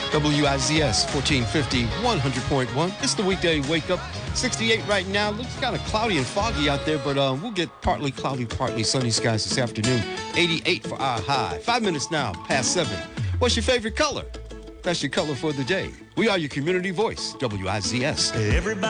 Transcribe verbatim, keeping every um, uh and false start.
W I Z S fourteen fifty, one hundred point one. It's the weekday wake up. sixty-eight right now. Looks kind of cloudy and foggy out there, but um, we'll get partly cloudy, partly sunny skies this afternoon. eighty-eight for our high. Five minutes now, past seven. What's your favorite color? That's your color for the day. We are your community voice, W I Z S. Everybody